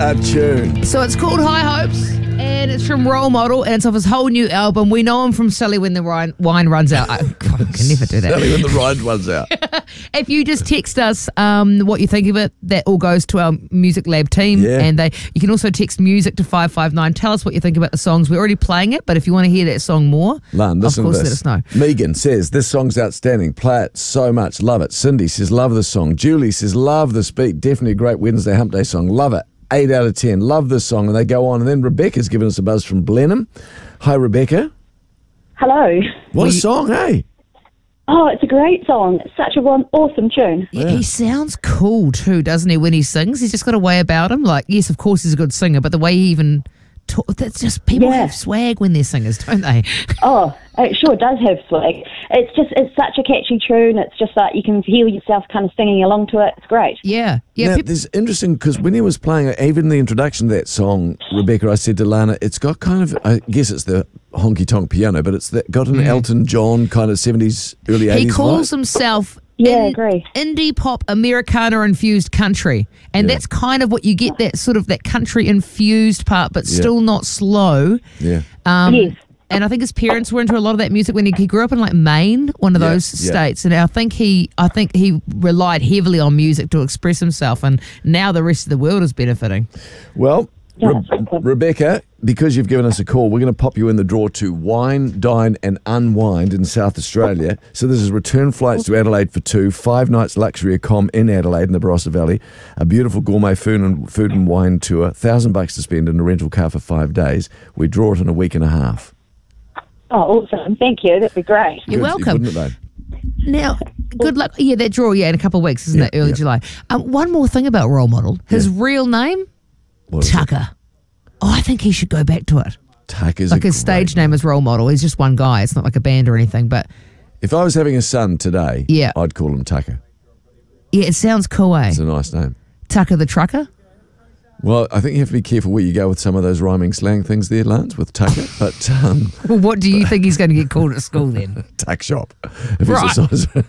standout tune. So it's called High Hopes, and it's from Role Model, and it's off his whole new album. We know him from Sally When the Wine Runs Out. I can never do that. Sally When the Wine Runs Out. If you just text us what you think of it, that all goes to our Music Lab team. Yeah. And you can also text music to 559. Tell us what you think about the songs. We're already playing it, but if you want to hear that song more, Lon, listen of course, to this. let us know. Megan says, this song's outstanding. Play it so much. Love it. Cindy says, love the song. Julie says, love this beat. Definitely a great Wednesday Hump Day song. Love it. 8 out of 10. Love this song. And they go on. And then Rebecca's given us a buzz from Blenheim. Hi, Rebecca. Hello. What a song, hey? Oh, it's a great song. It's such awesome tune. Yeah. He sounds cool too, doesn't he, when he sings? He's just got a way about him. Like, yes, of course he's a good singer, but the way he even talks, that's just, people have swag when they're singers, don't they? Oh, it sure does have swag. It's such a catchy tune. It's just like you can feel yourself kind of singing along to it. It's great. Yeah. Now, this is interesting because when he was playing, even the introduction to that song, Rebecca, I said to Lana, it's got kind of, I guess it's the honky-tonk piano, but it's got an Elton John kind of 70s, early 80s He calls vibe. himself agree. indie pop Americana infused country, and that's kind of what you get, that sort of that country infused part, but still not slow. Yeah. Yes. And I think his parents were into a lot of that music when he grew up in like Maine, one of those states, and I think he relied heavily on music to express himself, and now the rest of the world is benefiting. Well, Rebecca, because you've given us a call, we're going to pop you in the draw to Wine, Dine and Unwind in South Australia. So this is return flights to Adelaide for 2, 5 nights luxury accom in Adelaide in the Barossa Valley, a beautiful gourmet food and wine tour, $1,000 to spend in a rental car for 5 days. We draw it in a week and a half. Oh, awesome. Thank you. That'd be great. You're welcome. Wouldn't it, babe? Now, good luck. Yeah, that draw, in a couple of weeks, isn't it? Early July. One more thing about Role Model. His real name, Tucker. Oh, I think he should go back to it. Tucker's like his stage name is Role Model. He's just one guy. It's not like a band or anything. But if I was having a son today, I'd call him Tucker. Yeah, it sounds cool, eh? It's a nice name. Tucker the Trucker? Well, I think you have to be careful where you go with some of those rhyming slang things there, Lance, with Tucker. But well, what do you think he's going to get called at school then? Tuck shop. If he's the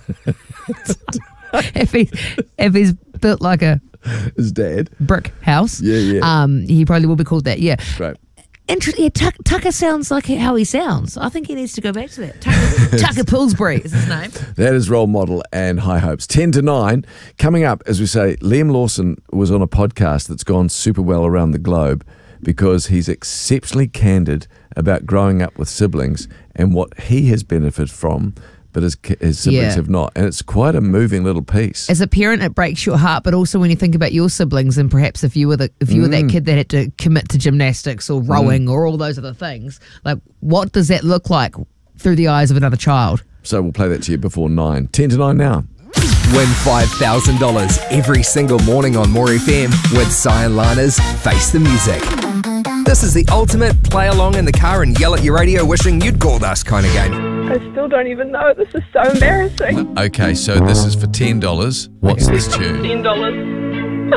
size. if he's built like a his dad brick house, he probably will be called that. Yeah, right. Tucker sounds like how he sounds. I think he needs to go back to that. Tucker Pillsbury is his name. That is Role Model and High Hopes. 10 to 9. Coming up, as we say, Liam Lawson was on a podcast that's gone super well around the globe because he's exceptionally candid about growing up with siblings and what he has benefited from, but his siblings have not. And it's quite a moving little piece. As a parent, it breaks your heart, but also when you think about your siblings and perhaps if you were that kid that had to commit to gymnastics or rowing or all those other things, like what does that look like through the eyes of another child? So we'll play that to you before 9. 10 to 9 now. Win $5,000 every single morning on More FM with Cy and Lana's Face the Music. This is the ultimate play along in the car and yell at your radio wishing you'd called us kind of game. I still don't even know. This is so embarrassing. Okay, so this is for $10. What's this tune? $10.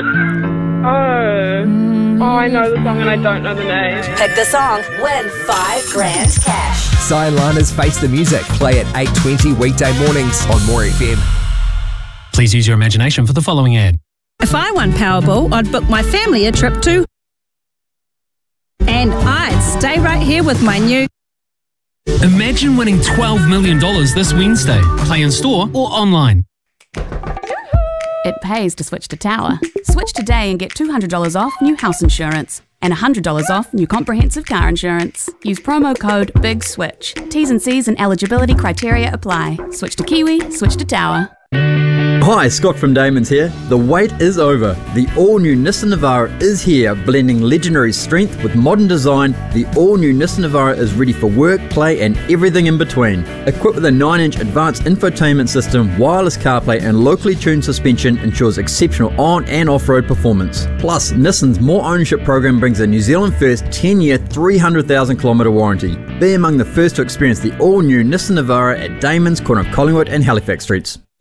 Oh, I know the song and I don't know the name. Pick the song, win $5,000 cash. Cy and Lana's Face the Music. Play at 8:20 weekday mornings on More FM. Please use your imagination for the following ad. If I won Powerball, I'd book my family a trip to... And I'd stay right here with my new... Imagine winning $12 million this Wednesday. Play in store or online. It pays to switch to Tower. Switch today and get $200 off new house insurance and $100 off new comprehensive car insurance. Use promo code BIGSWITCH. T's and C's and eligibility criteria apply. Switch to Kiwi, switch to Tower. Hi, Scott from Damon's here. The wait is over. The all-new Nissan Navara is here, blending legendary strength with modern design. The all-new Nissan Navara is ready for work, play and everything in between. Equipped with a 9-inch advanced infotainment system, wireless CarPlay and locally tuned suspension ensures exceptional on- and off-road performance. Plus, Nissan's More Ownership program brings a New Zealand first 10-year, 300,000 kilometre warranty. Be among the first to experience the all-new Nissan Navara at Damon's, corner of Collingwood and Halifax Streets.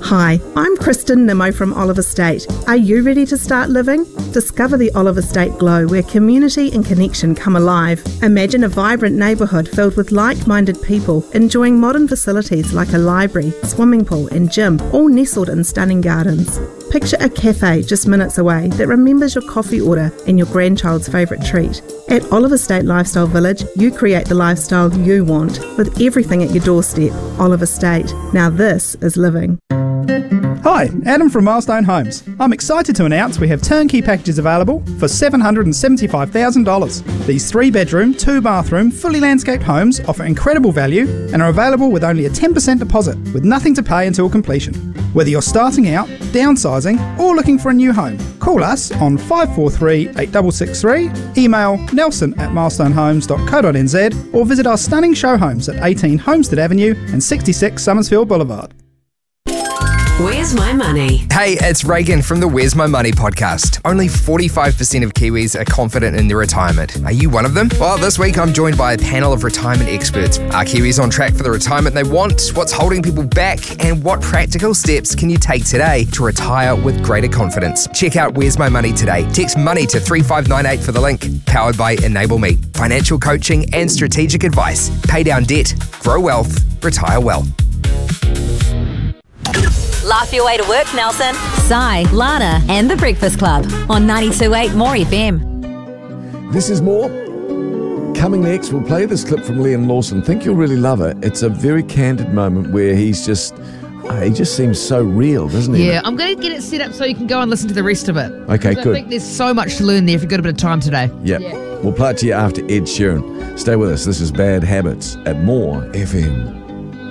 Hi, I'm Kristen Nimmo from Olive Estate. Are you ready to start living? Discover the Olive Estate glow where community and connection come alive. Imagine a vibrant neighbourhood filled with like-minded people enjoying modern facilities like a library, swimming pool and gym, all nestled in stunning gardens. Picture a cafe just minutes away that remembers your coffee order and your grandchild's favourite treat. At Olive Estate Lifestyle Village, you create the lifestyle you want with everything at your doorstep. Olive Estate. Now this is living. Hi, Adam from Milestone Homes. I'm excited to announce we have turnkey packages available for $775,000. These 3-bedroom, 2-bathroom, fully landscaped homes offer incredible value and are available with only a 10% deposit with nothing to pay until completion. Whether you're starting out, downsizing or looking for a new home, call us on 543 8663, email nelson@milestonehomes.co.nz or visit our stunning show homes at 18 Homestead Avenue and 66 Summersfield Boulevard. Where's My Money? Hey, it's Reagan from the Where's My Money podcast. Only 45% of Kiwis are confident in their retirement. Are you one of them? Well, this week I'm joined by a panel of retirement experts. Are Kiwis on track for the retirement they want? What's holding people back? And what practical steps can you take today to retire with greater confidence? Check out Where's My Money today. Text money to 3598 for the link. Powered by Enable Me. Financial coaching and strategic advice. Pay down debt, grow wealth, retire well. Laugh your way to work, Nelson. Si, Lana, and The Breakfast Club on 92.8 More FM. This is more. Coming next, we'll play this clip from Liam Lawson. Think you'll really love it. It's a very candid moment where he just seems so real, doesn't he? Yeah, I'm going to get it set up so you can go and listen to the rest of it. Okay, good. I think there's so much to learn there if you've got a bit of time today. Yep. Yeah. We'll play it to you after Ed Sheeran. Stay with us. This is Bad Habits at More FM.